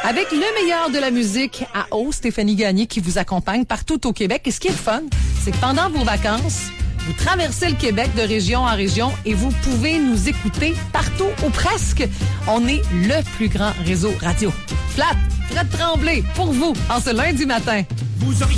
Avec le meilleur de la musique à eau, Stéphanie Gagné qui vous accompagne partout au Québec. Et ce qui est le fun, c'est que pendant vos vacances, vous traversez le Québec de région en région et vous pouvez nous écouter partout ou presque. On est le plus grand réseau radio. Fred Tremblay, pour vous, en ce lundi matin. Vous auriez